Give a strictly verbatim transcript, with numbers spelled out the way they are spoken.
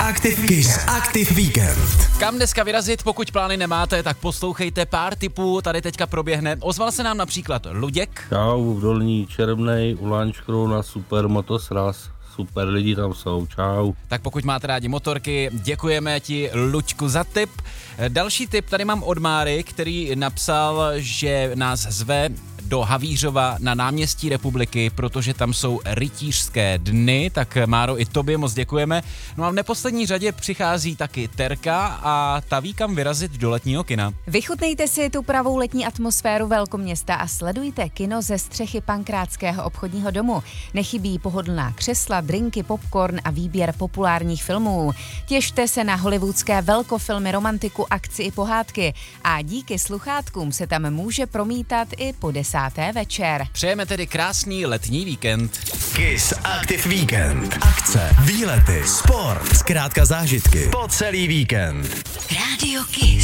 Aktiv, Kiss Aktiv víkend. Kam dneska vyrazit, pokud plány nemáte, tak poslouchejte, pár tipů tady teďka proběhne. Ozval se nám například Luděk. Čau, v Dolní Červnej, u Lančkrona, super motosraz. Super lidi tam jsou, čau. Tak pokud máte rádi motorky, děkujeme ti, Luďku, za tip. Další tip tady mám od Máry, který napsal, že nás zve do Havířova na náměstí Republiky, protože tam jsou rytířské dny, tak Máro, i tobě moc děkujeme. No a v neposlední řadě přichází taky Terka a ta ví, kam vyrazit do letního kina. Vychutnejte si tu pravou letní atmosféru velkoměsta a sledujte kino ze střechy Pankrátského obchodního domu. Nechybí pohodlná křesla, drinky, popcorn a výběr populárních filmů. Těšte se na hollywoodské velkofilmy, romantiku, akci i pohádky a díky sluchátkům se tam může promítat i po desáté večer. Přejeme tedy krásný letní víkend. Kiss Aktiv víkend. Akce, výlety, sport, zkrátka zážitky po celý víkend. Rádio Kiss.